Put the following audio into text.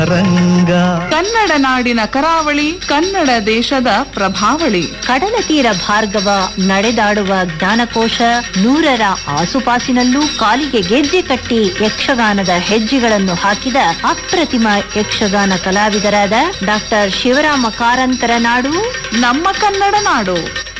ರಂಗ ಕನ್ನಡ ನಾಡಿನ ಕರಾವಳಿ, ಕನ್ನಡ ದೇಶದ ಪ್ರಭಾವಳಿ. ಕಡಲ ತೀರ ಭಾರ್ಗವ ನಡೆದಾಡುವ ಜ್ಞಾನಕೋಶ, 100ರ ಆಸುಪಾಸಿನಲ್ಲೂ ಕಾಲಿಗೆ ಗೆಜ್ಜೆ ಕಟ್ಟಿ ಯಕ್ಷಗಾನದ ಹೆಜ್ಜೆಗಳನ್ನು ಹಾಕಿದ ಅಪ್ರತಿಮ ಯಕ್ಷಗಾನ ಕಲಾವಿದರಾದ ಡಾಕ್ಟರ್ ಶಿವರಾಮ ಕಾರಂತರ ನಾಡು ನಮ್ಮ ಕನ್ನಡ ನಾಡು.